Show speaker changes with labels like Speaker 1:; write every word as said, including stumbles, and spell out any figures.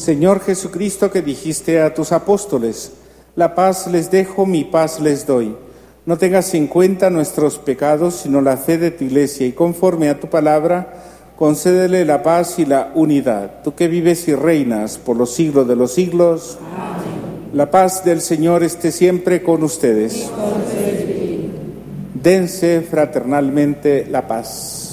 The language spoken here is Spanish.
Speaker 1: Señor Jesucristo, que dijiste a tus apóstoles, la paz les dejo, mi paz les doy. No tengas en cuenta nuestros pecados, sino la fe de tu Iglesia, y conforme a tu palabra, concédele la paz y la unidad. Tú que vives y reinas por los siglos de los siglos. Amén. La paz del Señor esté siempre con ustedes. Dense fraternalmente la paz.